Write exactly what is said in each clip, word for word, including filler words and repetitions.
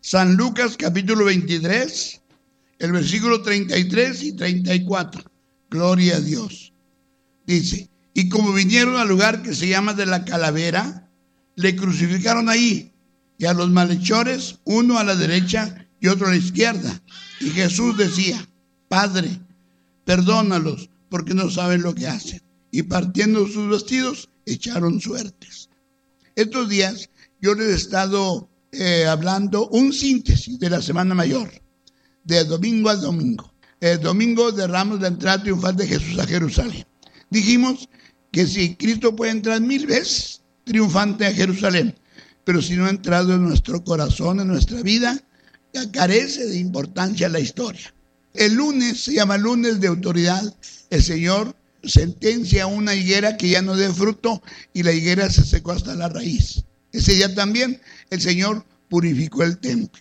San Lucas capítulo veintitrés, el versículo treinta y tres y treinta y cuatro. Gloria a Dios. Dice, y como vinieron al lugar que se llama de la Calavera, le crucificaron ahí, y a los malhechores, uno a la derecha y otro a la izquierda. Y Jesús decía, Padre, perdónalos, porque no saben lo que hacen. Y partiendo sus vestidos, echaron suertes. Estos días yo les he estado eh, hablando un síntesis de la Semana Mayor, de domingo a domingo. El domingo de Ramos, la entrada triunfal de Jesús a Jerusalén. Dijimos que si Cristo puede entrar mil veces triunfante a Jerusalén, pero si no ha entrado en nuestro corazón, en nuestra vida, ya carece de importancia la historia. El lunes se llama lunes de autoridad. El Señor sentencia a una higuera que ya no dé fruto y la higuera se secó hasta la raíz. Ese día también el Señor purificó el templo.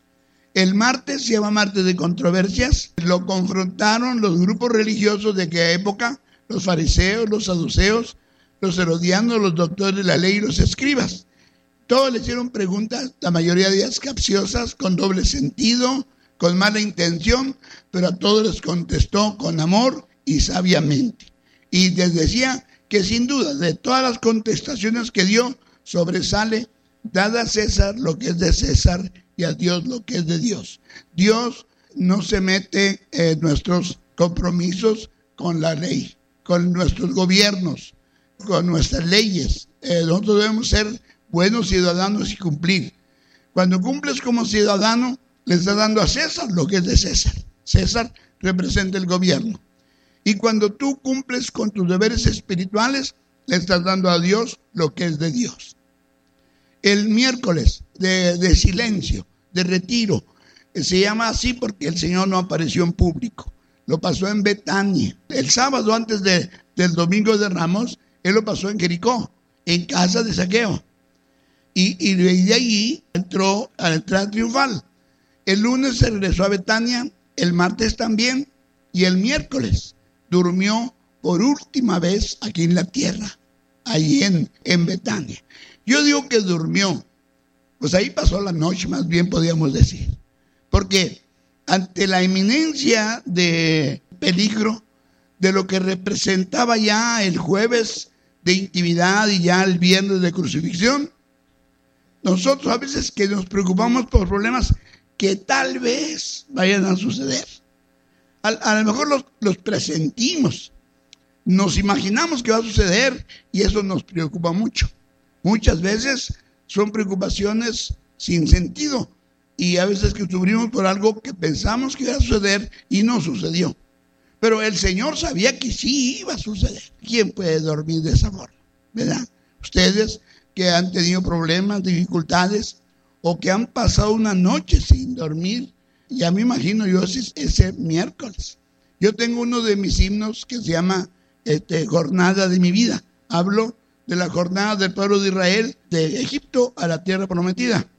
El martes se llama martes de controversias. Lo confrontaron los grupos religiosos de aquella época, los fariseos, los saduceos, los herodianos, los doctores de la ley y los escribas. Todos le hicieron preguntas, la mayoría de ellas capciosas, con doble sentido, con mala intención, pero a todos les contestó con amor y sabiamente. Y les decía que sin duda de todas las contestaciones que dio, sobresale, dada a César lo que es de César y a Dios lo que es de Dios. Dios no se mete en nuestros compromisos con la ley, con nuestros gobiernos, con nuestras leyes. Eh, nosotros debemos ser buenos ciudadanos y cumplir. Cuando cumples como ciudadano, le estás dando a César lo que es de César. César representa el gobierno. Y cuando tú cumples con tus deberes espirituales, le estás dando a Dios lo que es de Dios. El miércoles de, de silencio, de retiro, se llama así porque el Señor no apareció en público. Lo pasó en Betania. El sábado antes de, del domingo de Ramos, Él lo pasó en Jericó, en casa de Zaqueo. Y, y de allí entró a la entrada triunfal. El lunes se regresó a Betania, el martes también, y el miércoles durmió por última vez aquí en la tierra, ahí en, en Betania. Yo digo que durmió, pues ahí pasó la noche, más bien podríamos decir. Porque ante la inminencia de peligro, de lo que representaba ya el jueves de intimidad y ya el viernes de crucifixión, nosotros a veces que nos preocupamos por problemas que tal vez vayan a suceder. A, a lo mejor los, los presentimos, nos imaginamos que va a suceder y eso nos preocupa mucho. Muchas veces son preocupaciones sin sentido y a veces que sufrimos por algo que pensamos que iba a suceder y no sucedió. Pero el Señor sabía que sí iba a suceder. ¿Quién puede dormir de esa forma? ¿Verdad? Ustedes que han tenido problemas, dificultades, o que han pasado una noche sin dormir, ya me imagino yo ese, ese miércoles. Yo tengo uno de mis himnos que se llama este, Jornada de mi vida. Hablo de la jornada del pueblo de Israel de Egipto a la tierra prometida.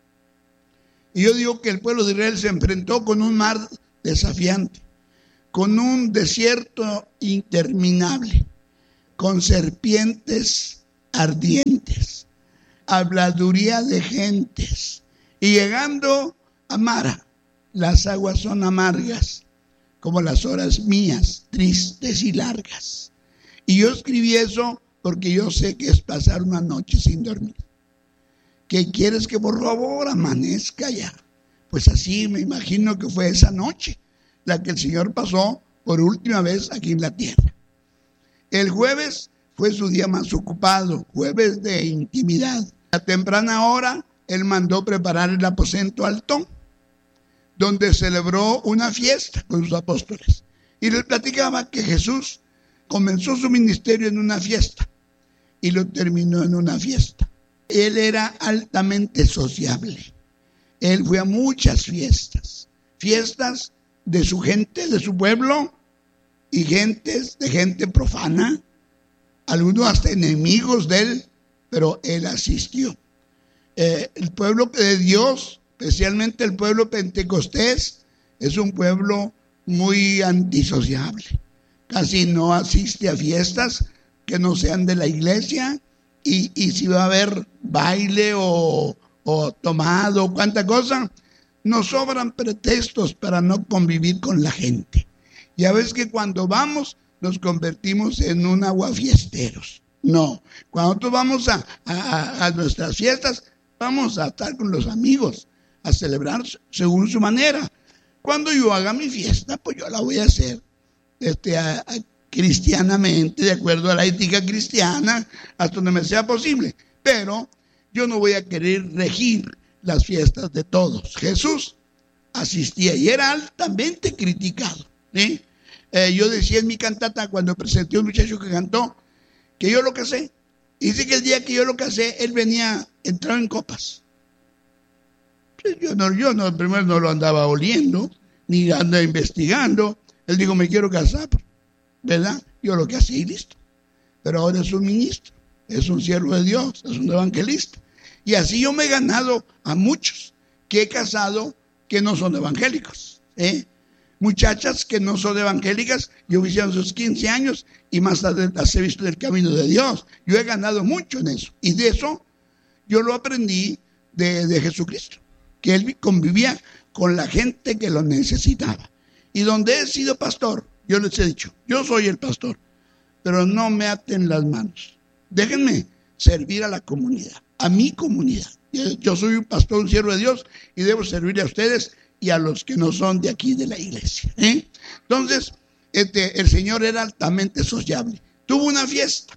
Y yo digo que el pueblo de Israel se enfrentó con un mar desafiante, con un desierto interminable, con serpientes ardientes, habladuría de gentes, y llegando a Mara, las aguas son amargas, como las horas mías, tristes y largas. Y yo escribí eso porque yo sé que es pasar una noche sin dormir. ¿Qué quieres? Que por favor amanezca ya. Pues así me imagino que fue esa noche la que el Señor pasó por última vez aquí en la tierra. El jueves fue su día más ocupado, jueves de intimidad. A temprana hora, Él mandó preparar el aposento Altón, donde celebró una fiesta con sus apóstoles. Y les platicaba que Jesús comenzó su ministerio en una fiesta y lo terminó en una fiesta. Él era altamente sociable. Él fue a muchas fiestas, fiestas de su gente, de su pueblo, y gentes de gente profana, algunos hasta enemigos de él, pero él asistió. Eh, el pueblo de Dios, especialmente el pueblo pentecostés, es un pueblo muy antisociable. Casi no asiste a fiestas que no sean de la iglesia, y, y si va a haber baile o, o tomado, cuánta cosa, nos sobran pretextos para no convivir con la gente. Ya ves que cuando vamos nos convertimos en un aguafiesteros. No, cuando nosotros vamos a, a, a nuestras fiestas, vamos a estar con los amigos, a celebrar según su manera. Cuando yo haga mi fiesta, pues yo la voy a hacer este, a, a, cristianamente, de acuerdo a la ética cristiana, hasta donde me sea posible. Pero yo no voy a querer regir las fiestas de todos. Jesús asistía y era altamente criticado, ¿sí? Eh, yo decía en mi cantata, cuando presenté a un muchacho que cantó, que yo lo casé. Dice que el día que yo lo casé, él venía, entraba en copas. Yo no, yo no, primero no lo andaba oliendo, ni andaba investigando. Él dijo, me quiero casar, ¿verdad? Yo lo casé y listo. Pero ahora es un ministro, es un siervo de Dios, es un evangelista. Y así yo me he ganado a muchos que he casado que no son evangélicos, ¿eh? Muchachas que no son evangélicas, yo hicieron sus quince años y más tarde las he visto en el camino de Dios. Yo he ganado mucho en eso. Y de eso yo lo aprendí de, de Jesucristo, que él convivía con la gente que lo necesitaba. Y donde he sido pastor, yo les he dicho, yo soy el pastor, pero no me aten las manos. Déjenme servir a la comunidad, a mi comunidad. Yo, yo soy un pastor, un siervo de Dios, y debo servir a ustedes y a los que no son de aquí de la iglesia, ¿eh? Entonces, este, el Señor era altamente sociable. Tuvo una fiesta.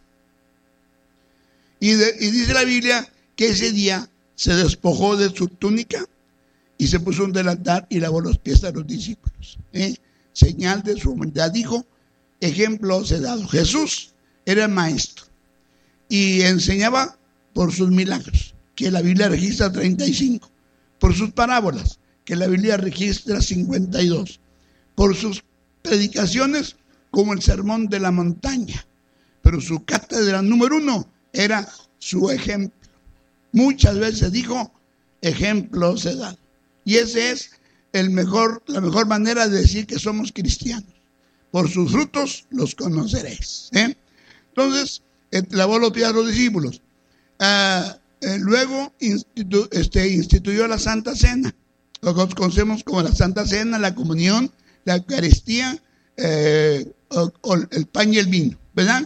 Y, de, y dice la Biblia que ese día se despojó de su túnica y se puso un delantal y lavó los pies a los discípulos, ¿eh? Señal de su humildad. Dijo, ejemplo os he dado. Jesús era maestro y enseñaba por sus milagros, que la Biblia registra treinta y cinco, por sus parábolas, que la Biblia registra cincuenta y dos, por sus predicaciones como el sermón de la montaña, pero su cátedra número uno era su ejemplo. Muchas veces dijo, ejemplo se da. Y ese es el mejor, la mejor manera de decir que somos cristianos. Por sus frutos los conoceréis, ¿eh? Entonces, lavó los pies a los discípulos. Uh, eh, luego institu, este, instituyó la Santa Cena, lo que conocemos como la Santa Cena, la comunión, la Eucaristía, eh, o, o el pan y el vino, ¿verdad?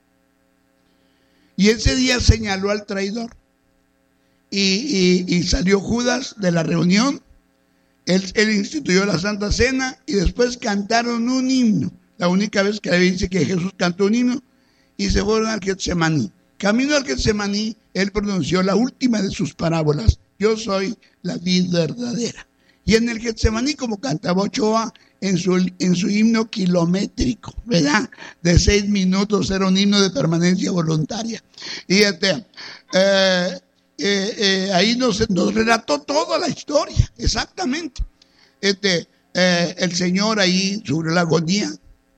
Y ese día señaló al traidor. Y, y, y salió Judas de la reunión. Él, él instituyó la Santa Cena y después cantaron un himno. La única vez que dice que Jesús cantó un himno, y se fueron al Getsemaní. Camino al Getsemaní, él pronunció la última de sus parábolas: yo soy la vid verdadera. Y en el Getsemaní, como cantaba Ochoa en su, en su himno kilométrico, ¿verdad? De seis minutos, era un himno de permanencia voluntaria. Y este, eh, eh, eh, ahí nos, nos relató toda la historia, exactamente. Este, eh, el Señor ahí sobre la agonía,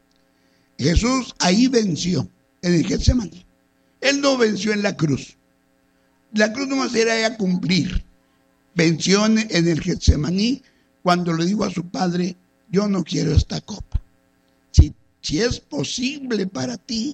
Jesús ahí venció en el Getsemaní. Él no venció en la cruz. La cruz nomás era ya cumplir. Venció en el Getsemaní cuando le dijo a su padre: yo no quiero esta copa. Si, si es posible para ti,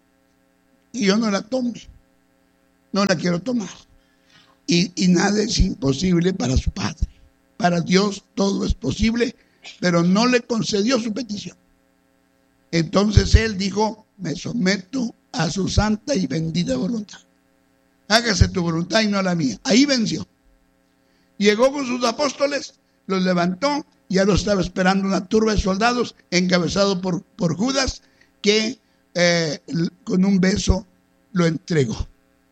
y yo no la tome, no la quiero tomar. Y, y nada es imposible para su padre. Para Dios todo es posible, pero no le concedió su petición. Entonces él dijo: me someto a su santa y bendita voluntad. Hágase tu voluntad y no la mía. Ahí venció. Llegó con sus apóstoles, los levantó, y ya lo estaba esperando una turba de soldados encabezado por, por Judas, que eh, con un beso lo entregó.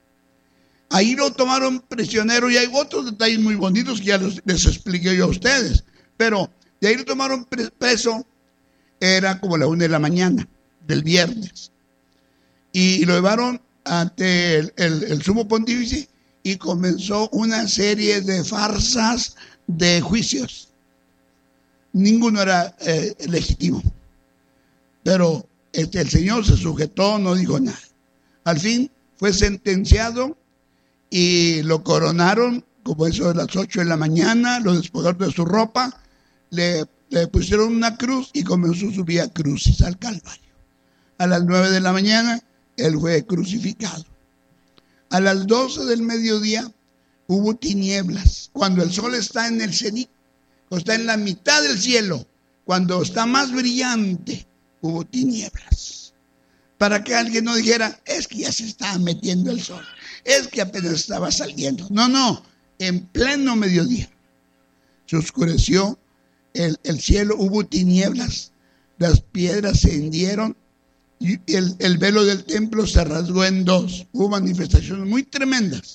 Ahí lo tomaron prisionero, y hay otros detalles muy bonitos que ya les, les expliqué yo a ustedes, pero de ahí lo tomaron preso. Era como la una de la mañana del viernes, y lo llevaron ante el, el, el sumo pontífice, y comenzó una serie de farsas, de juicios. Ninguno era eh, legítimo, pero este, el Señor se sujetó, no dijo nada. Al fin fue sentenciado y lo coronaron como eso de las ocho de la mañana, lo despojaron de su ropa, le, le pusieron una cruz y comenzó su vía crucis al Calvario. A las nueve de la mañana él fue crucificado. A las doce del mediodía hubo tinieblas. Cuando el sol está en el cenit, o está en la mitad del cielo, cuando está más brillante, hubo tinieblas. Para que alguien no dijera, es que ya se estaba metiendo el sol, es que apenas estaba saliendo. No, no, en pleno mediodía se oscureció el, el cielo, hubo tinieblas, las piedras se hendieron y el, el velo del templo se rasgó en dos. Hubo manifestaciones muy tremendas.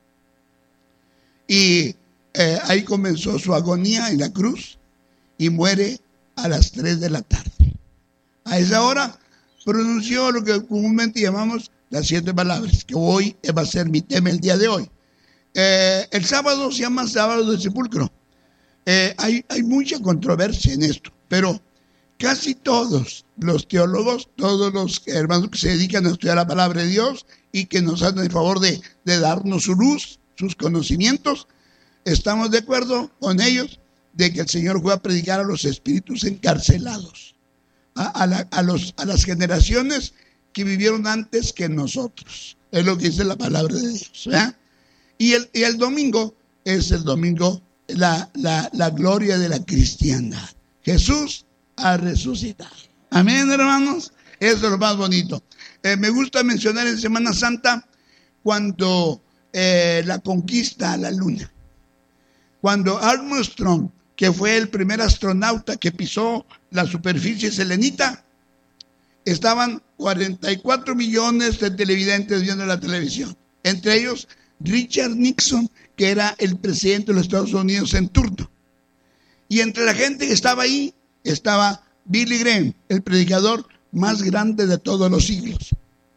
Y eh, ahí comenzó su agonía en la cruz y muere a las tres de la tarde. A esa hora pronunció lo que comúnmente llamamos las siete palabras, que hoy va a ser mi tema el día de hoy. Eh, el sábado se llama sábado de sepulcro. Eh, hay, hay mucha controversia en esto, pero casi todos los teólogos, todos los hermanos que se dedican a estudiar la palabra de Dios y que nos hacen el favor de, de darnos su luz, sus conocimientos, estamos de acuerdo con ellos de que el Señor fue a predicar a los espíritus encarcelados, a, a, la, a, los, a las generaciones que vivieron antes que nosotros. Es lo que dice la palabra de Dios. ¿eh? Y, el, y el domingo es el domingo, la, la, la gloria de la cristiandad. Jesús ha resucitado. Amén, hermanos. Eso es lo más bonito. Eh, me gusta mencionar en Semana Santa cuando eh, la conquista a la luna. Cuando Armstrong, que fue el primer astronauta que pisó la superficie selenita, estaban cuarenta y cuatro millones de televidentes viendo la televisión. Entre ellos, Richard Nixon, que era el presidente de los Estados Unidos en turno. Y entre la gente que estaba ahí, estaba Billy Graham, el predicador más grande de todos los siglos.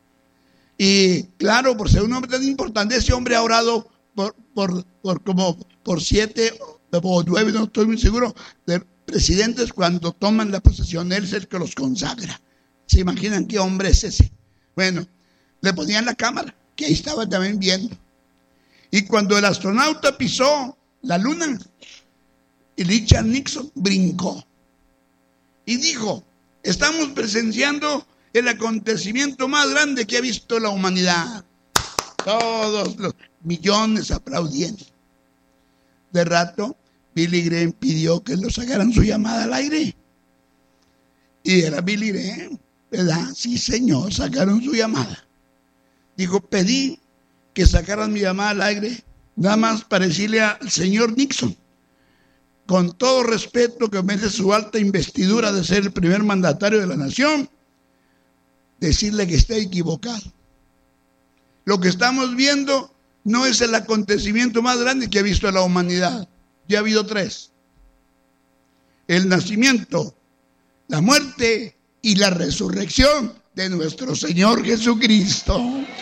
Y claro, por ser un hombre tan importante, ese hombre ha orado por, por, por como por siete o nueve, no estoy muy seguro, de presidentes cuando toman la posesión. Él es el que los consagra. ¿Se imaginan qué hombre es ese? Bueno, le ponían la cámara, que ahí estaba también viendo. Y cuando el astronauta pisó la luna, Richard Nixon brincó y dijo, estamos presenciando el acontecimiento más grande que ha visto la humanidad. Todos los millones aplaudiendo. De rato, Billy Graham pidió que lo sacaran su llamada al aire. Y era Billy Graham, ¿verdad? Sí, señor, sacaron su llamada. Dijo, pedí que sacaran mi llamada al aire, nada más para decirle al señor Nixon, con todo respeto que merece su alta investidura de ser el primer mandatario de la nación, decirle que está equivocado. Lo que estamos viendo no es el acontecimiento más grande que ha visto la humanidad. Ya ha habido tres. El nacimiento, la muerte y la resurrección de nuestro Señor Jesucristo.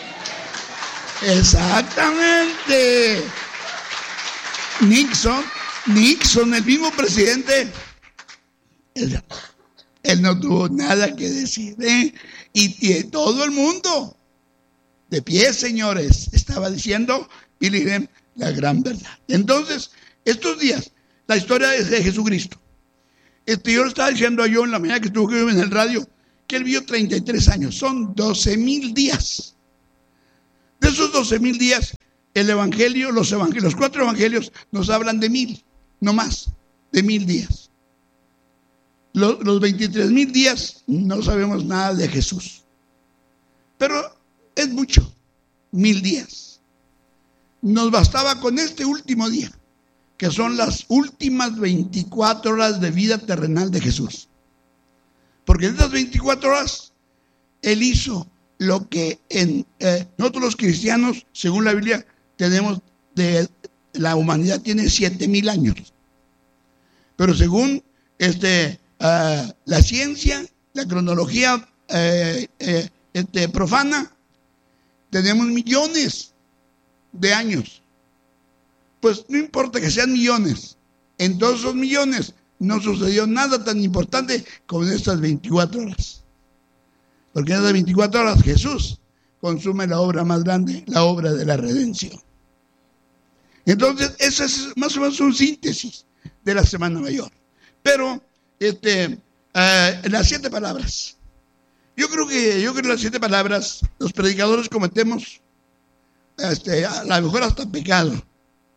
Exactamente. Nixon, Nixon, el mismo presidente, él, él no tuvo nada que decir, ¿eh? y, y todo el mundo de pie, señores, estaba diciendo Billy Graham la gran verdad. Entonces, estos días, la historia es de Jesucristo. Este, yo le estaba diciendo a yo en la mañana que estuve en el radio que él vivió treinta y tres años, son doce mil días. De esos doce mil días, el evangelio, los evangelios, los cuatro evangelios nos hablan de mil, no más, de mil días. Los, los veintitrés mil días no sabemos nada de Jesús. Pero es mucho, mil días. Nos bastaba con este último día, que son las últimas veinticuatro horas de vida terrenal de Jesús. Porque en estas veinticuatro horas, Él hizo lo que en eh, nosotros los cristianos, según la Biblia, tenemos de la humanidad tiene siete mil años. Pero según este, uh, la ciencia, la cronología eh, eh, este, profana, tenemos millones de años. Pues no importa que sean millones, en todos esos millones no sucedió nada tan importante como en estas veinticuatro horas. Porque en esas veinticuatro horas Jesús consume la obra más grande, la obra de la redención. Entonces, esa es más o menos una síntesis de la Semana Mayor. Pero, este, uh, las siete palabras. Yo creo que, yo creo que las siete palabras, los predicadores cometemos, este, a lo mejor hasta pecado,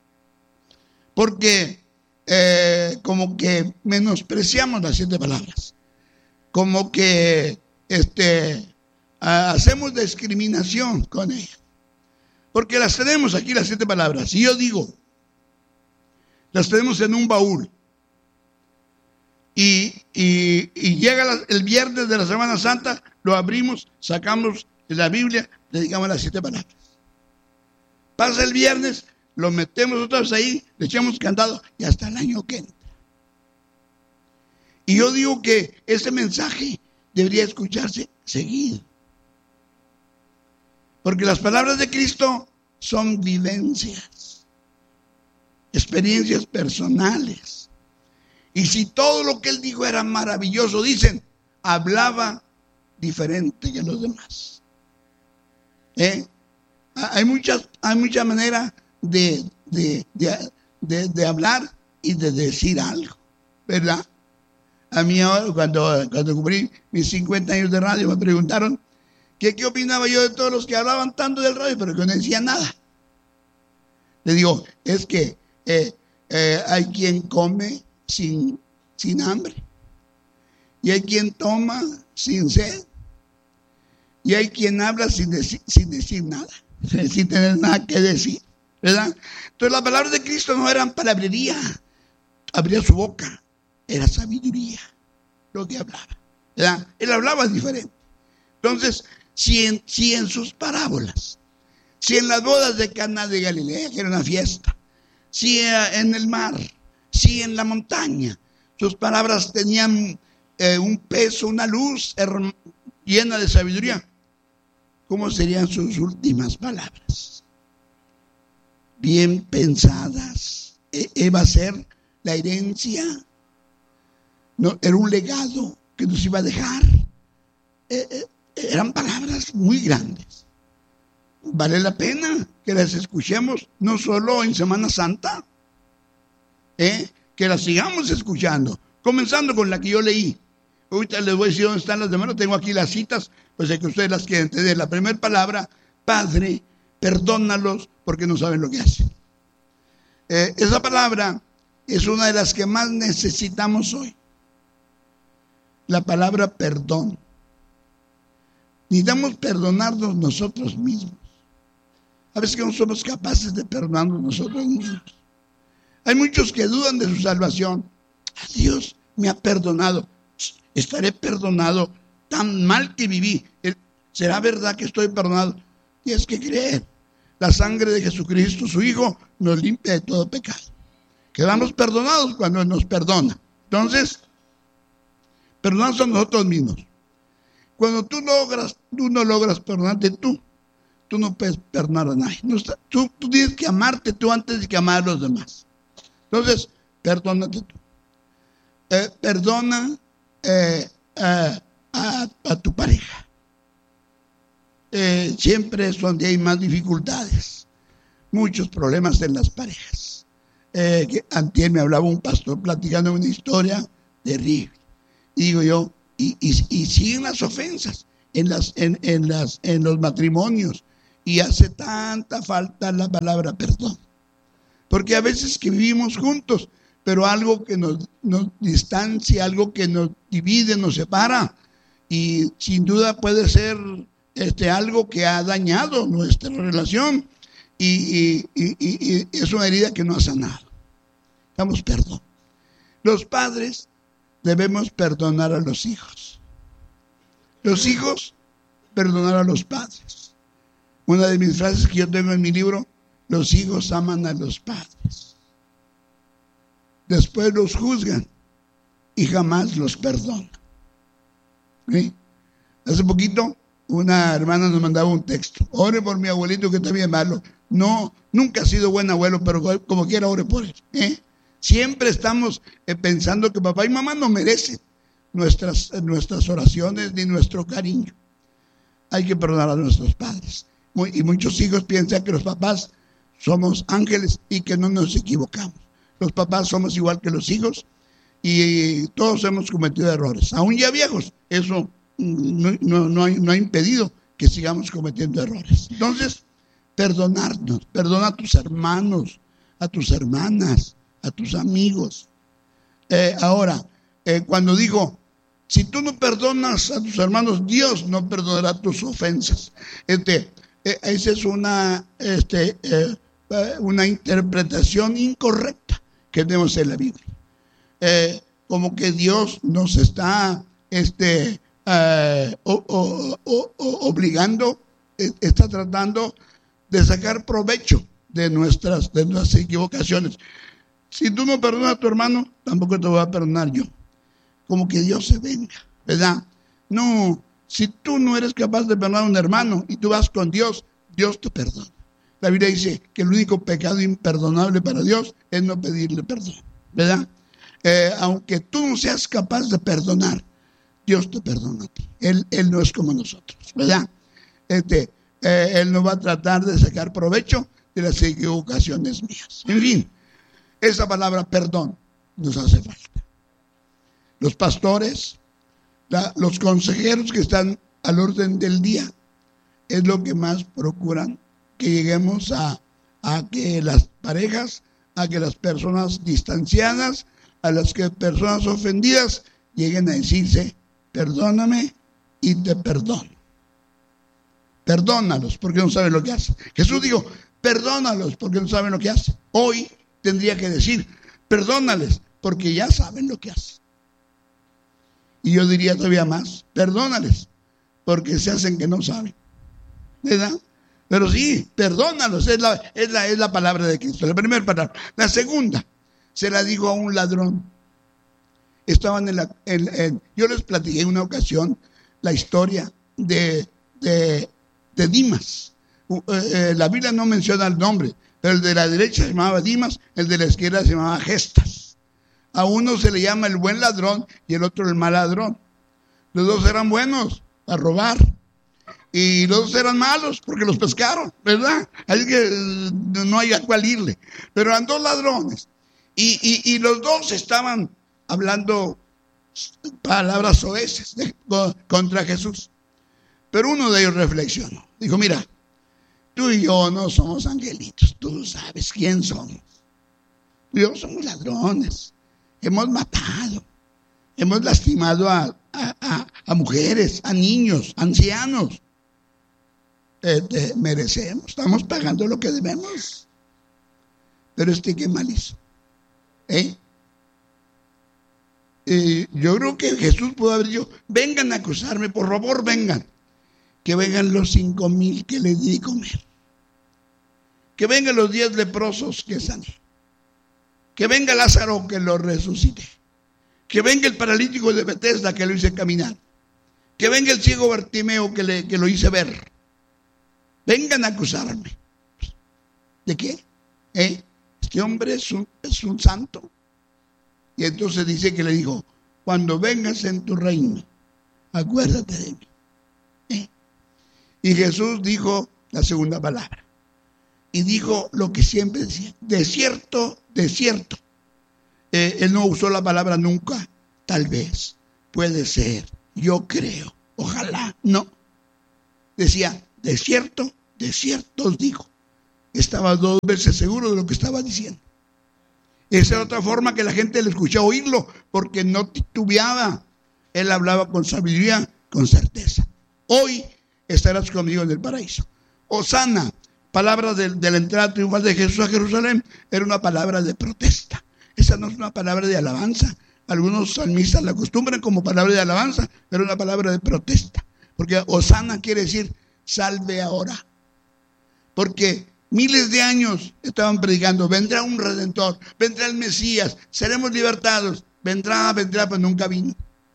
porque eh, como que menospreciamos las siete palabras, como que este, hacemos discriminación con ellas, porque las tenemos aquí las siete palabras. Y yo digo, las tenemos en un baúl. Y, y, y llega la, el viernes de la Semana Santa, lo abrimos, sacamos la Biblia, dedicamos las siete palabras. Pasa el viernes, lo metemos otra vez ahí, le echamos candado y hasta el año que entra. Y yo digo que ese mensaje debería escucharse seguido. Porque las palabras de Cristo son vivencias, experiencias personales. Y si todo lo que él dijo era maravilloso, dicen, hablaba diferente que los demás. ¿Eh? Hay muchas, hay muchas maneras de, de, de, de, de hablar y de decir algo, ¿verdad? A mí ahora, cuando, cuando cumplí mis cincuenta años de radio, me preguntaron que qué opinaba yo de todos los que hablaban tanto del radio, pero que no decían nada. Le digo, es que eh, eh, hay quien come sin, sin hambre, y hay quien toma sin sed, y hay quien habla sin decir, sin decir nada, sin tener nada que decir, ¿verdad? Entonces las palabras de Cristo no eran palabrería, abría su boca, era sabiduría lo que hablaba, ¿verdad? Él hablaba diferente. Entonces, si en, si en sus parábolas, si en las bodas de Caná de Galilea, que era una fiesta, si en el mar, si en la montaña, sus palabras tenían eh, un peso, una luz llena de sabiduría, ¿cómo serían sus últimas palabras? Bien pensadas. E va a ser la herencia. No, era un legado que nos iba a dejar. Eh, eh, eran palabras muy grandes. Vale la pena que las escuchemos, no solo en Semana Santa, eh, que las sigamos escuchando, comenzando con la que yo leí. Ahorita les voy a decir dónde están las demás. Tengo aquí las citas, pues es que ustedes las quieren entender. La primera palabra, Padre, perdónalos porque no saben lo que hacen. Eh, esa palabra es una de las que más necesitamos hoy. La palabra perdón. Necesitamos perdonarnos nosotros mismos. A veces que no somos capaces de perdonarnos nosotros mismos. Hay muchos que dudan de su salvación. Dios me ha perdonado. Estaré perdonado. Tan mal que viví. ¿Será verdad que estoy perdonado? Tienes que creer. La sangre de Jesucristo, su Hijo, nos limpia de todo pecado. Quedamos perdonados cuando Él nos perdona. Entonces, perdonamos a nosotros mismos. Cuando tú logras, tú no logras perdonarte tú, tú no puedes perdonar a nadie. No está, tú, tú tienes que amarte tú antes de que amar a los demás. Entonces, perdónate tú. Eh, perdona eh, a, a, a tu pareja. Eh, siempre es donde hay más dificultades, muchos problemas en las parejas. Eh, que antier me hablaba un pastor platicando una historia terrible. Y digo yo, y, y, y siguen las ofensas en, las, en, en, las, en los matrimonios, y hace tanta falta la palabra perdón. Porque a veces que vivimos juntos, pero algo que nos, nos distancia, algo que nos divide, nos separa, y sin duda puede ser este, algo que ha dañado nuestra relación, y, y, y, y es una herida que no ha sanado. Damos perdón. Los padres debemos perdonar a los hijos. Los hijos, perdonar a los padres. Una de mis frases que yo tengo en mi libro, los hijos aman a los padres. Después los juzgan y jamás los perdonan. ¿Sí? Hace poquito una hermana nos mandaba un texto. Ore por mi abuelito que está bien malo. No, nunca ha sido buen abuelo, pero como quiera ore por él. ¿Eh? Siempre estamos eh, pensando que papá y mamá no merecen nuestras, nuestras oraciones ni nuestro cariño. Hay que perdonar a nuestros padres. Muy, y muchos hijos piensan que los papás somos ángeles y que no nos equivocamos. Los papás somos igual que los hijos y todos hemos cometido errores. Aún ya viejos, eso no, no, no, ha, no ha impedido que sigamos cometiendo errores. Entonces, perdonarnos, perdona a tus hermanos, a tus hermanas, a tus amigos. Eh, ahora, eh, cuando digo, si tú no perdonas a tus hermanos, Dios no perdonará tus ofensas. Este, eh, esa es una, este, eh, una interpretación incorrecta que tenemos en la Biblia. Eh, como que Dios nos está este, eh, o, o, o, o, obligando, eh, está tratando de sacar provecho de nuestras, de nuestras equivocaciones. Si tú no perdonas a tu hermano, tampoco te voy a perdonar yo. Como que Dios se venga, ¿verdad? No, si tú no eres capaz de perdonar a un hermano y tú vas con Dios, Dios te perdona. La Biblia dice que el único pecado imperdonable para Dios es no pedirle perdón, ¿verdad? Eh, aunque tú no seas capaz de perdonar, Dios te perdona a ti. Él, él no es como nosotros, ¿verdad? Este, eh, él no va a tratar de sacar provecho de las equivocaciones mías. En fin, esa palabra perdón nos hace falta. Los pastores, la, los consejeros que están al orden del día, es lo que más procuran, que lleguemos a, a que las parejas, a que las personas distanciadas, a las que personas ofendidas lleguen a decirse, perdóname y te perdono. Perdónalos porque no saben lo que hacen. Jesús dijo, perdónalos porque no saben lo que hacen. Hoy tendría que decir, perdónales porque ya saben lo que hacen. Y yo diría todavía más, perdónales porque se hacen que no saben, ¿verdad? Pero sí, perdónalos, es la, es la, es la palabra de Cristo, la primera palabra. La segunda, se la dijo a un ladrón. Estaban en la, en, en, yo les platiqué en una ocasión la historia de, de, de Dimas. Uh, eh, la Biblia no menciona el nombre, pero el de la derecha se llamaba Dimas, el de la izquierda se llamaba Gestas. A uno se le llama el buen ladrón y el otro el mal ladrón. Los dos eran buenos a robar y los dos eran malos porque los pescaron, ¿verdad? Así que no hay a cuál irle. Pero eran dos ladrones y, y, y los dos estaban hablando palabras soeces de, contra Jesús. Pero uno de ellos reflexionó. Dijo, mira, tú y yo no somos angelitos, tú sabes quién somos. Tú y yo somos ladrones. Hemos matado, hemos lastimado a, a, a, a mujeres, a niños, ancianos. Eh, eh, merecemos, estamos pagando lo que debemos. Pero este qué mal hizo. ¿Eh? Eh, yo creo que Jesús pudo haber dicho, vengan a acusarme, por favor vengan. Que vengan los cinco mil que les di comer. Que vengan los diez leprosos que sané. Que venga Lázaro que lo resucite. Que venga el paralítico de Betesda que lo hice caminar. Que venga el ciego Bartimeo que, le, que lo hice ver. Vengan a acusarme. ¿De qué? ¿Eh? Este hombre es un, es un santo. Y entonces dice que le dijo, cuando vengas en tu reino, acuérdate de mí. ¿Eh? Y Jesús dijo la segunda palabra. Y dijo lo que siempre decía, de cierto, de cierto. Eh, él no usó la palabra nunca, tal vez, puede ser, yo creo, ojalá, no. Decía, de cierto, de cierto os digo. Estaba dos veces seguro de lo que estaba diciendo. Esa era otra forma que la gente le escuchaba oírlo, porque no titubeaba. Él hablaba con sabiduría, con certeza. Hoy estarás conmigo en el paraíso. Hosana, palabra de, de la entrada triunfal de Jesús a Jerusalén, era una palabra de protesta. Esa no es una palabra de alabanza. Algunos salmistas la acostumbran como palabra de alabanza, pero una palabra de protesta. Porque Hosana quiere decir, salve ahora. Porque miles de años estaban predicando, vendrá un Redentor, vendrá el Mesías, seremos libertados, vendrá, vendrá, pero nunca vino.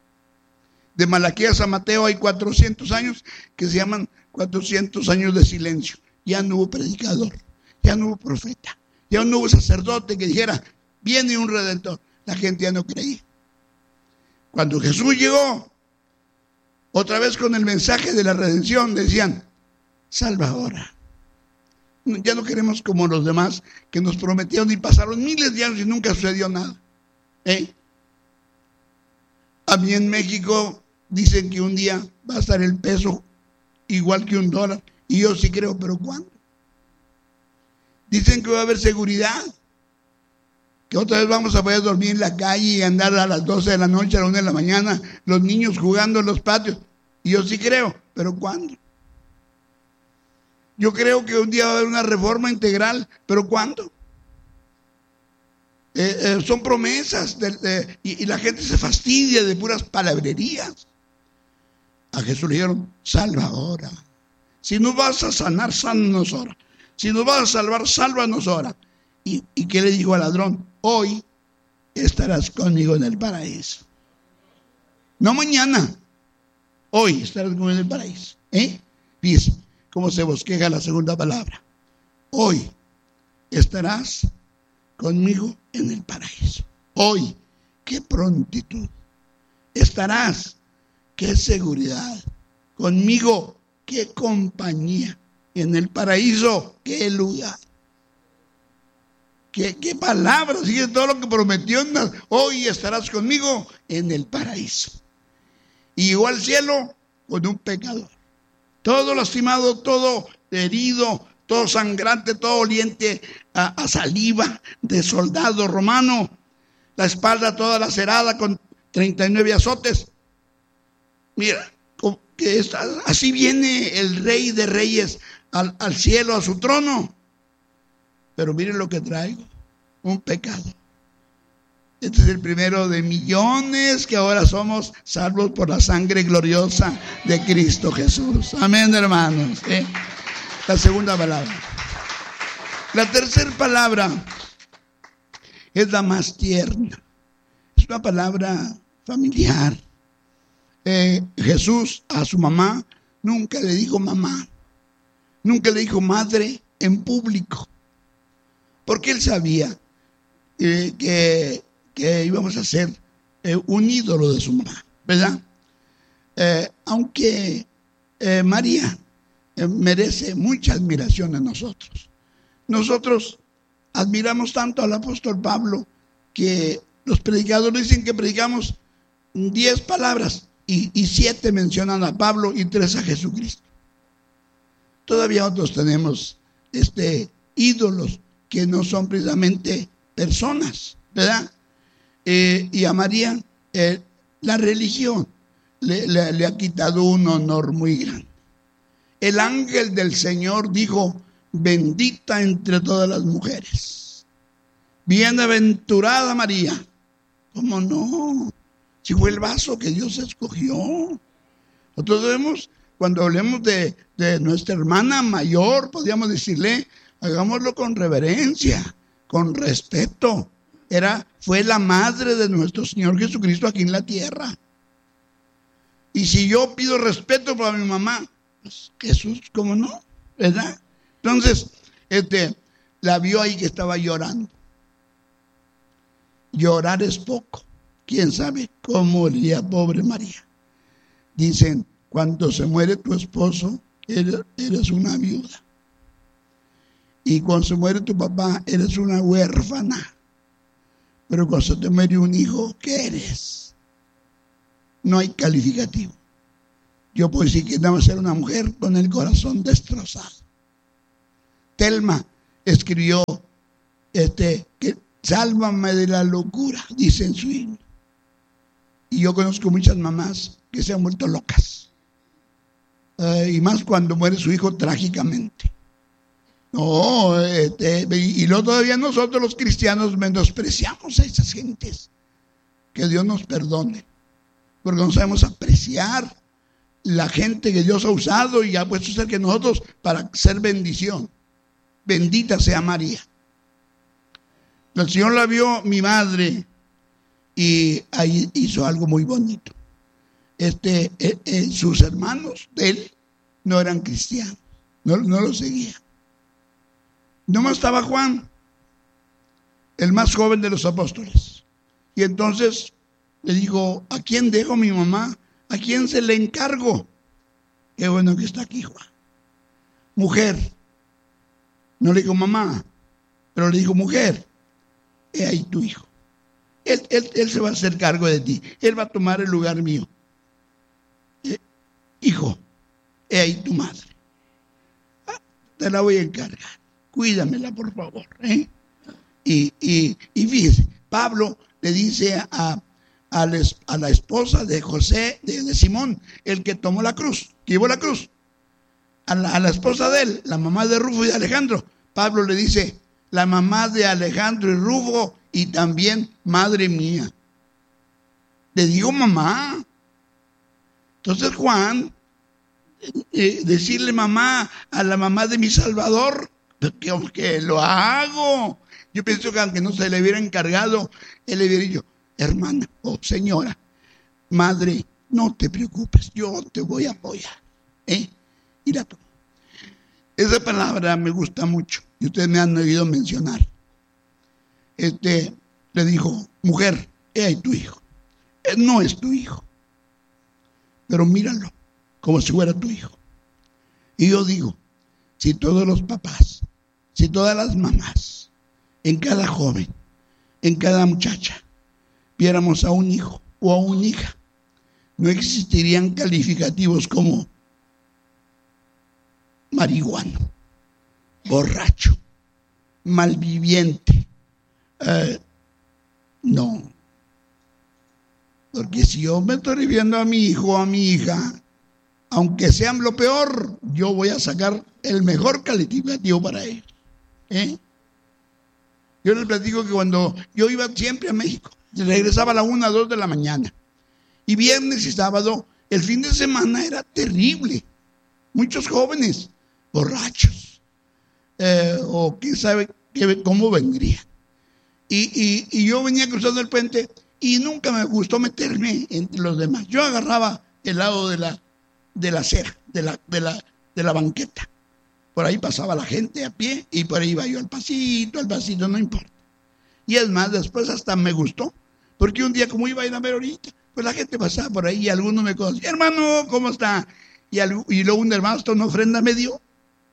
De Malaquías a Mateo hay cuatrocientos años que se llaman cuatrocientos años de silencio. Ya no hubo predicador, ya no hubo profeta, ya no hubo sacerdote que dijera, viene un Redentor. La gente ya no creía. Cuando Jesús llegó, otra vez con el mensaje de la redención, decían, salva ahora. Ya no queremos como los demás que nos prometieron y pasaron miles de años y nunca sucedió nada. ¿Eh? A mí en México dicen que un día va a estar el peso igual que un dólar. Y yo sí creo, pero ¿cuándo? Dicen que va a haber seguridad. que otra vez vamos a poder dormir en la calle y andar a las doce de la noche, a la una de la mañana, los niños jugando en los patios. Y yo sí creo, pero ¿cuándo? Yo creo que un día va a haber una reforma integral, pero ¿cuándo? Eh, eh, son promesas de, de, y, y la gente se fastidia de puras palabrerías. A Jesús le dijeron, salva ahora. Si nos vas a sanar, sánanos ahora. Si nos vas a salvar, sálvanos ahora. ¿Y, y qué le dijo al ladrón? Hoy estarás conmigo en el paraíso. No mañana. Hoy estarás conmigo en el paraíso. ¿Eh? Fíjese cómo se bosqueja la segunda palabra. Hoy estarás conmigo en el paraíso. Hoy, qué prontitud. Estarás, qué seguridad. Conmigo, qué compañía. En el paraíso, qué lugar. Qué, qué palabras. Sigue todo lo que prometió. Hoy estarás conmigo en el paraíso. Y llegó al cielo con un pecador. Todo lastimado, todo herido, todo sangrante, todo oliente a, a saliva de soldado romano, la espalda toda lacerada con treinta y nueve azotes. Mira, que está, así viene el Rey de Reyes al, al cielo, a su trono. Pero miren lo que traigo, un pecado. Este es el primero de millones que ahora somos salvos por la sangre gloriosa de Cristo Jesús. Amén, hermanos. ¿Eh? La segunda palabra. La tercera palabra es la más tierna. Es una palabra familiar. Eh, Jesús a su mamá nunca le dijo mamá. Nunca le dijo madre en público. Porque él sabía eh, que, que íbamos a ser eh, un ídolo de su mamá, ¿verdad? Eh, aunque eh, María eh, merece mucha admiración a nosotros. Nosotros admiramos tanto al apóstol Pablo que los predicadores dicen que predicamos diez palabras y, y siete mencionan a Pablo y tres a Jesucristo. Todavía otros tenemos este, ídolos que no son precisamente personas, ¿verdad? Eh, y a María eh, la religión le, le, le ha quitado un honor muy grande. El ángel del Señor dijo, bendita entre todas las mujeres, bienaventurada María. ¿Cómo no? Si fue el vaso que Dios escogió. Nosotros debemos, cuando hablemos de, de nuestra hermana mayor, podríamos decirle, hagámoslo con reverencia, con respeto. Era, fue la madre de nuestro Señor Jesucristo aquí en la tierra. Y si yo pido respeto para mi mamá, pues Jesús, ¿cómo no? ¿Verdad? Entonces, este, la vio ahí que estaba llorando. Llorar es poco. ¿Quién sabe cómo moriría pobre María? Dicen, cuando se muere tu esposo, eres, eres una viuda. Y cuando se muere tu papá, eres una huérfana. Pero cuando se te muere un hijo, ¿qué eres? No hay calificativo. Yo puedo decir que nada más ser una mujer con el corazón destrozado. Telma escribió, este, que sálvame de la locura, dice en su himno. Y yo conozco muchas mamás que se han vuelto locas. Eh, y más cuando muere su hijo trágicamente. No, este, y luego todavía nosotros los cristianos menospreciamos a esas gentes. Que Dios nos perdone, porque no sabemos apreciar la gente que Dios ha usado y ha puesto cerca de nosotros para ser bendición. Bendita sea María. El Señor la vio mi madre y ahí hizo algo muy bonito. Este, eh, eh, sus hermanos de él no eran cristianos, no, no lo seguían. Nomás estaba Juan, el más joven de los apóstoles. Y entonces le dijo, ¿a quién dejo mi mamá? ¿A quién se le encargo? Qué bueno que está aquí Juan. Mujer. No le dijo mamá, pero le dijo mujer. He ahí tu hijo. Él, él, él se va a hacer cargo de ti. Él va a tomar el lugar mío. Eh, hijo, he ahí tu madre. Ah, te la voy a encargar. Cuídamela, por favor. ¿eh? Y, y, y fíjese, Pablo le dice a, a, les, a la esposa de José, de, de Simón, el que tomó la cruz, que llevó la cruz, a la, a la esposa de él, la mamá de Rufo y de Alejandro, Pablo le dice, la mamá de Alejandro y Rufo y también madre mía. Le digo mamá. Entonces Juan, eh, decirle mamá a la mamá de mi Salvador, que, que lo hago. Yo pienso que aunque no se le hubiera encargado, él le hubiera dicho, hermana o oh, señora, madre, no te preocupes, yo te voy a apoyar. ¿Eh? Y la tomó. Esa palabra me gusta mucho y ustedes me han oído mencionar. Este, le dijo, mujer, he ahí tu hijo. Él no es tu hijo, pero míralo como si fuera tu hijo. Y yo digo, si todos los papás, si todas las mamás, en cada joven, en cada muchacha, viéramos a un hijo o a una hija, no existirían calificativos como marihuano, borracho, malviviente. Eh, no. Porque si yo me estoy refiriendo a mi hijo o a mi hija, aunque sean lo peor, yo voy a sacar el mejor calificativo para ellos. ¿Eh? Yo les platico que cuando yo iba siempre a México, regresaba a la una, dos de la mañana. Y viernes y sábado, el fin de semana era terrible. Muchos jóvenes, borrachos, eh, o quién sabe qué, cómo vendría. Y, y, y yo venía cruzando el puente y nunca me gustó meterme entre los demás. Yo agarraba el lado de la, de la acera, de la, de, la, de la banqueta. Por ahí pasaba la gente a pie y por ahí iba yo al pasito, al pasito, no importa. Y es más, después hasta me gustó, porque un día como iba a ir a ver ahorita, pues la gente pasaba por ahí y alguno me conocía, hermano, ¿cómo está? Y, al, y luego un hermano hasta una ofrenda me dio.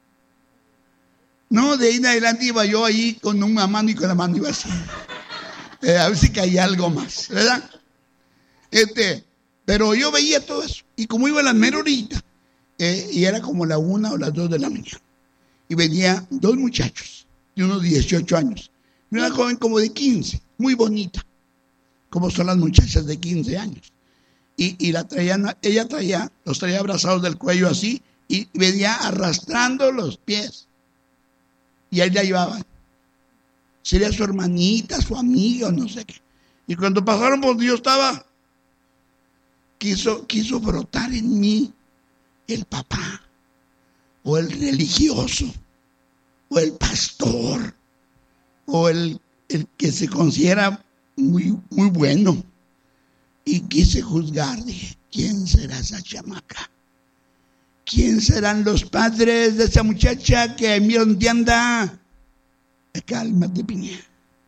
No, de ahí en adelante iba yo ahí con una mano y con la mano iba así. Eh, a ver si caía algo más, ¿verdad? Este, pero yo veía todo eso. Y como iba a la mera horita, eh, y era como la una o las dos de la mañana. Y venían dos muchachos de unos dieciocho años. Y una joven como de quince, muy bonita, como son las muchachas de quince años. Y, y la traían, ella traía, los traía abrazados del cuello así, y venía arrastrando los pies. Y ahí la llevaban. Sería su hermanita, su amiga, no sé qué. Y cuando pasaron por Dios estaba, quiso, quiso brotar en mí el papá, o el religioso, o el pastor, o el, el que se considera muy, muy bueno. Y quise juzgar, dije, ¿quién será esa chamaca? ¿Quién serán los padres de esa muchacha que mira dónde anda? Cálmate, piña.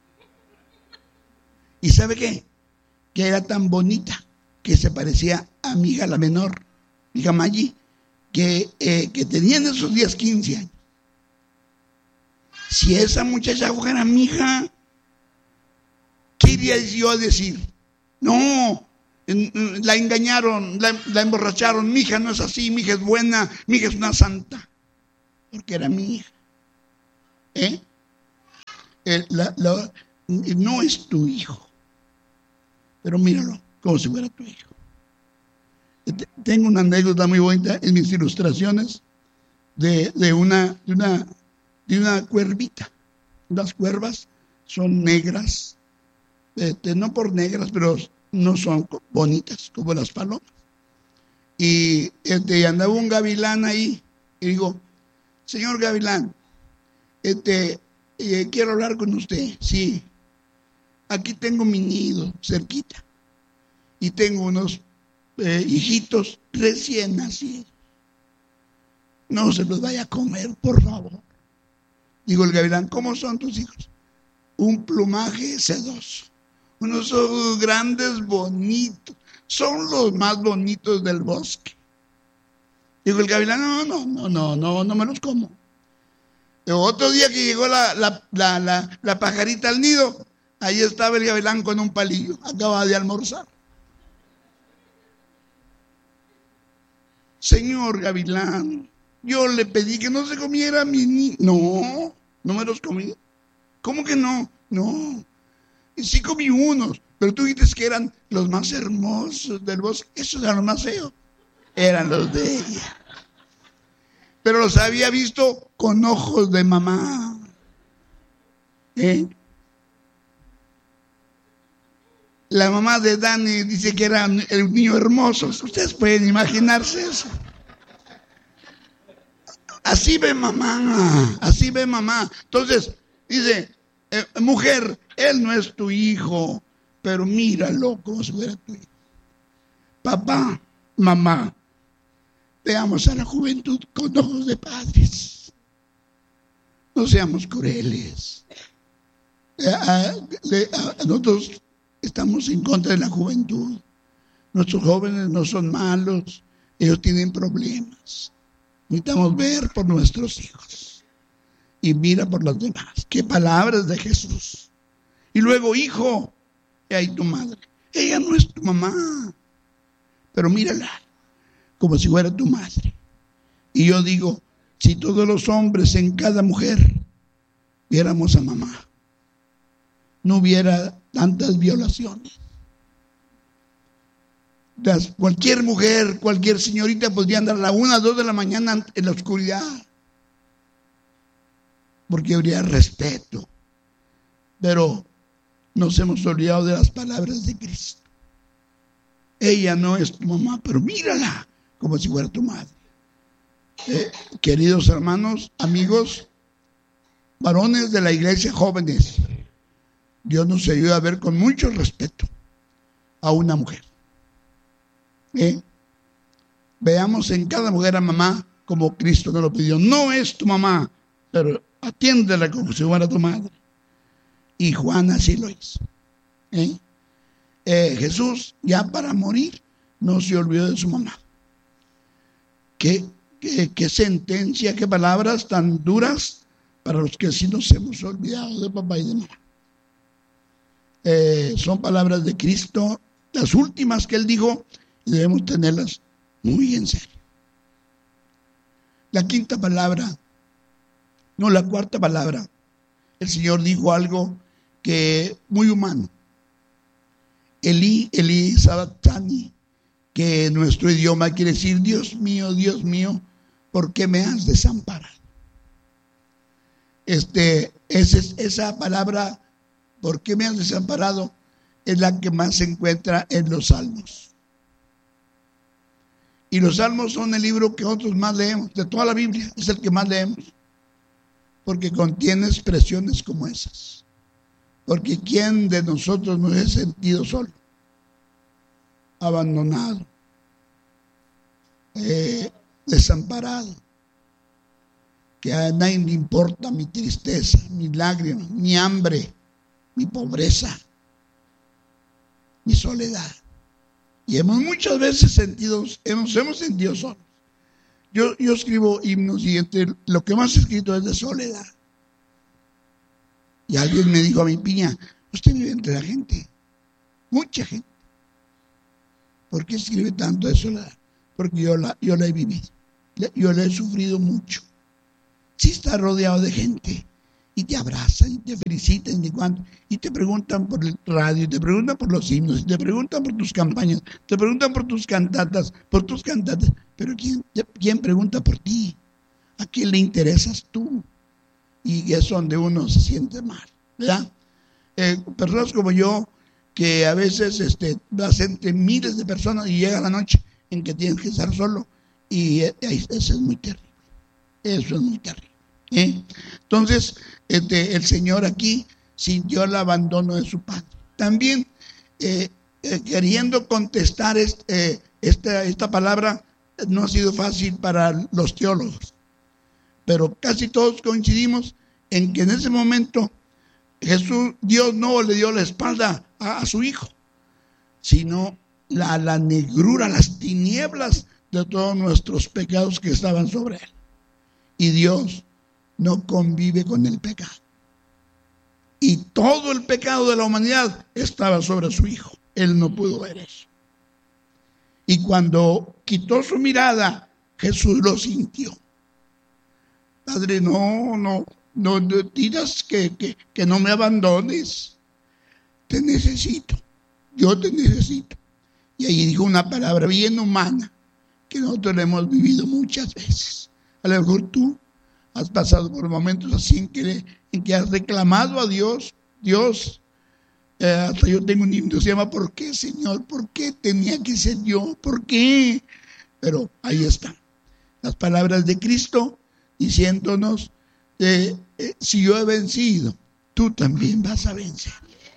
¿Y sabe qué? Que era tan bonita que se parecía a mi hija la menor, mi hija Maggi, que, eh, que tenía en esos días quince años. Si esa muchacha fuera mi hija, ¿qué iría yo a decir? No, la engañaron, la, la emborracharon, mi hija no es así, mi hija es buena, mi hija es una santa, porque era mi hija. ¿Eh? El, la, la, no es tu hijo, pero míralo como si fuera tu hijo. Tengo una anécdota muy bonita en mis ilustraciones de, de, una, de, una, de una cuervita. Las cuervas son negras, este, no por negras, pero no son bonitas como las palomas. Y este, andaba un gavilán ahí y digo, señor gavilán, este... Eh, quiero hablar con usted. Sí, aquí tengo mi nido cerquita y tengo unos eh, hijitos recién nacidos. No se los vaya a comer, por favor. Digo el gavilán, ¿cómo son tus hijos? Un plumaje sedoso, unos ojos grandes, bonitos, son los más bonitos del bosque. Digo el gavilán, no, no, no, no, no, no me los como. Otro día que llegó la, la, la, la, la pajarita al nido, ahí estaba el gavilán con un palillo, acaba de almorzar. Señor gavilán, yo le pedí que no se comiera mi niño. No, no me los comí. ¿Cómo que no? No, y sí comí unos, pero tú dices que eran los más hermosos del bosque. Esos eran los más feos, eran los de ella. Pero los había visto con ojos de mamá. ¿Eh? La mamá de Dani dice que era el niño hermoso. Ustedes pueden imaginarse eso. Así ve mamá, así ve mamá. Entonces, dice, eh, mujer, él no es tu hijo, pero míralo como si fuera tu hijo. Papá, mamá, veamos a la juventud con ojos de padres. No seamos crueles. A, a, a, nosotros estamos en contra de la juventud. Nuestros jóvenes no son malos, ellos tienen problemas. Necesitamos ver por nuestros hijos y mira por los demás. Qué palabras de Jesús. Y luego, hijo, he ahí tu madre. Ella no es tu mamá, pero mírala como si fuera tu madre. Y yo digo, si todos los hombres en cada mujer viéramos a mamá, no hubiera tantas violaciones. Las, cualquier mujer, cualquier señorita podría andar a la una, dos de la mañana en la oscuridad, porque habría respeto. Pero nos hemos olvidado de las palabras de Cristo. Ella no es tu mamá, pero mírala como si fuera tu madre. Eh, queridos hermanos, amigos, varones de la iglesia, jóvenes, Dios nos ayuda a ver con mucho respeto a una mujer. ¿Eh? Veamos en cada mujer a mamá como Cristo nos lo pidió. No es tu mamá, pero atiéndela como si fuera tu madre. Y Juan así lo hizo. ¿Eh? Eh, Jesús, ya para morir, no se olvidó de su mamá. ¿Qué, qué, qué sentencia, qué palabras tan duras para los que sí nos hemos olvidado de papá y de mamá? Eh, son palabras de Cristo, las últimas que él dijo, y debemos tenerlas muy en serio. La quinta palabra, no, la cuarta palabra, el Señor dijo algo que muy humano. Eli, Eli Sabatani, que en nuestro idioma quiere decir, Dios mío, Dios mío, ¿por qué me has desamparado? Este, esa, esa palabra, ¿por qué me has desamparado?, es la que más se encuentra en los Salmos. Y los Salmos son el libro que nosotros más leemos, de toda la Biblia, es el que más leemos, porque contiene expresiones como esas. Porque ¿quién de nosotros nos ha sentido solo, abandonado, eh, desamparado? Que a nadie le importa mi tristeza, mi lágrima, mi hambre, mi pobreza, mi soledad. Y hemos muchas veces sentido, hemos, hemos sentido solos. Yo, yo escribo himnos y entre lo que más he escrito es de soledad. Y alguien me dijo a mi piña, usted vive entre la gente, mucha gente. ¿Por qué escribe tanto de soledad? Porque yo la, yo la he vivido, yo la he sufrido mucho. Si está rodeado de gente y te abrazan y te felicitan y, cuánto, y te preguntan por el radio, y te preguntan por los himnos, y te preguntan por tus campañas, te preguntan por tus cantatas, por tus cantatas, pero ¿quién, quién pregunta por ti? ¿A quién le interesas tú? Y es donde uno se siente mal, ¿verdad? Eh, personas como yo, que a veces este, vas entre miles de personas y llega la noche en que tienes que estar solo, y eh, eso es muy terrible, eso es muy terrible. ¿Eh? Entonces, este, el Señor aquí sintió el abandono de su padre. También, eh, eh, queriendo contestar este, eh, esta, esta palabra, no ha sido fácil para los teólogos, pero casi todos coincidimos en que en ese momento Jesús, Dios no le dio la espalda a, a su hijo, sino la, la negrura, las tinieblas de todos nuestros pecados que estaban sobre él. Y Dios no convive con el pecado. Y todo el pecado de la humanidad estaba sobre su hijo. Él no pudo ver eso. Y cuando quitó su mirada, Jesús lo sintió. Padre, no, no, no, no digas que, que, que no me abandones. Te necesito. Yo te necesito. Y ahí dijo una palabra bien humana que nosotros la hemos vivido muchas veces. A lo mejor tú has pasado por momentos así en que, en que has reclamado a Dios. Dios, eh, hasta yo tengo un himno que se llama ¿por qué, Señor? ¿Por qué tenía que ser yo? ¿Por qué? Pero ahí están las palabras de Cristo diciéndonos, eh, eh, si yo he vencido, tú también vas a vencer.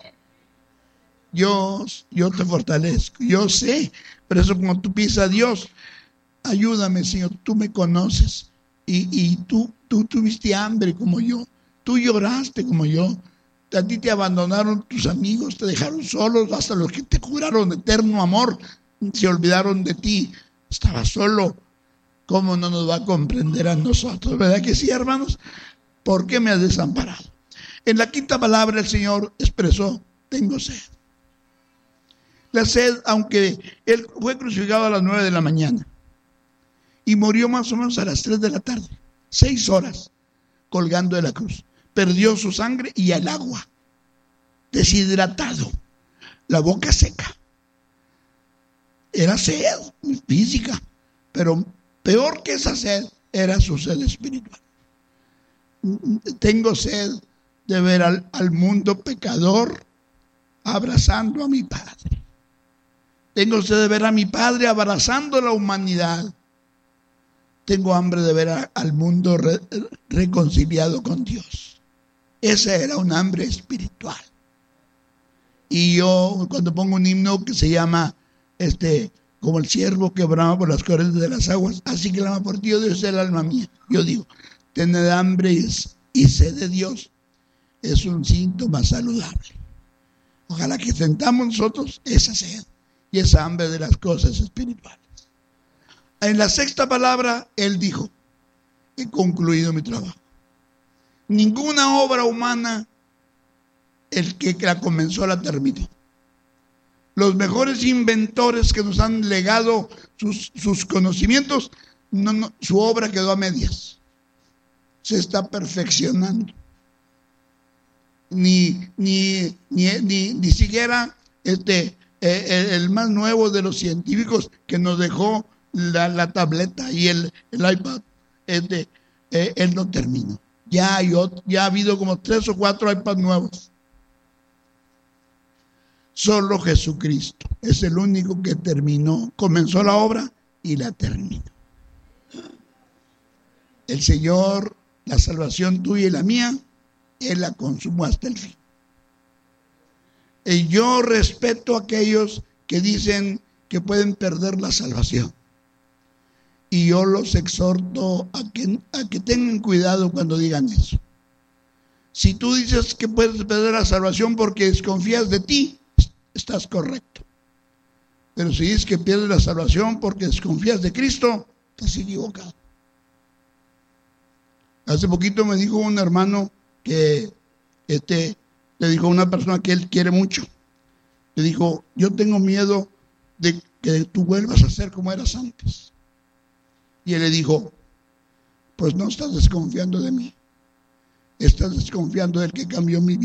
Yo, yo te fortalezco, yo sé, por eso como tú pides a Dios, ayúdame, Señor, tú me conoces y, y tú, tú tuviste hambre como yo, tú lloraste como yo, a ti te abandonaron tus amigos, te dejaron solos, hasta los que te juraron eterno amor se olvidaron de ti, estabas solo. ¿Cómo no nos va a comprender a nosotros? ¿Verdad que sí, hermanos? ¿Por qué me has desamparado? En la quinta palabra el Señor expresó, tengo sed. La sed, aunque Él fue crucificado a las nueve de la mañana y murió más o menos a las tres de la tarde, seis horas colgando de la cruz. Perdió su sangre y el agua, deshidratado, la boca seca. Era sed física, pero peor que esa sed era su sed espiritual. Tengo sed de ver al, al mundo pecador abrazando a mi Padre. Tengo sed de ver a mi Padre abrazando a la humanidad. Tengo hambre de ver a, al mundo re, reconciliado con Dios. Esa era un hambre espiritual. Y yo cuando pongo un himno que se llama este como el ciervo que brama por las corrientes de las aguas, así clama por ti, oh Dios, el alma mía. Yo digo, tener hambre y sed de Dios es un síntoma saludable. Ojalá que sentamos nosotros esa sed y esa hambre de las cosas espirituales. En la sexta palabra, Él dijo, he concluido mi trabajo. Ninguna obra humana, el que la comenzó la terminó. Los mejores inventores que nos han legado sus, sus conocimientos, no, no, su obra quedó a medias. Se está perfeccionando. Ni, ni, ni, ni, ni siquiera este, eh, el, el más nuevo de los científicos que nos dejó la, la tableta y el, el iPad, este, eh, él no terminó. Ya, hay otro, ya ha habido como tres o cuatro iPads nuevos. Solo Jesucristo es el único que terminó, comenzó la obra y la terminó. El Señor, la salvación tuya y la mía, Él la consumó hasta el fin. Y yo respeto a aquellos que dicen que pueden perder la salvación. Y yo los exhorto a que, a que tengan cuidado cuando digan eso. Si tú dices que puedes perder la salvación porque desconfías de ti, estás correcto. Pero si dices que pierdes la salvación porque desconfías de Cristo, estás equivocado. Hace poquito me dijo un hermano que este, le dijo a una persona que él quiere mucho, le dijo, yo tengo miedo de que tú vuelvas a ser como eras antes. Y él le dijo, pues no estás desconfiando de mí, estás desconfiando del que cambió mi vida.